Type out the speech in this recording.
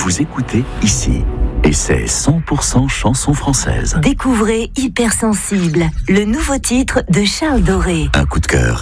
Vous écoutez ici. Et c'est 100% chanson française. Découvrez Hypersensible, le nouveau titre de Charles Doré. Un coup de cœur